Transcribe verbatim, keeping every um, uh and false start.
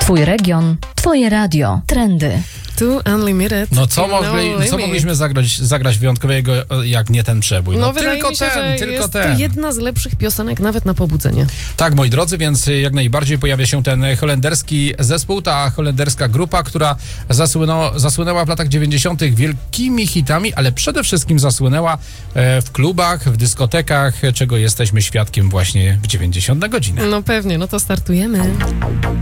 Twój region, twoje radio, trendy. Tu Unlimited. No co, mogli, no co mogliśmy zagrać, zagrać wyjątkowego, jak nie ten przebój? No, No, wydaje tylko mi się, ten, że tylko jest ten. to jedna z lepszych piosenek nawet na pobudzenie. Tak, moi drodzy, więc jak najbardziej pojawia się ten holenderski zespół, ta holenderska grupa, która zasłynęła, zasłynęła w latach dziewięćdziesiątych wielkimi hitami, ale przede wszystkim zasłynęła w klubach, w dyskotekach, czego jesteśmy świadkiem właśnie w dziewięćdziesiąte godziny. No pewnie, no to startujemy.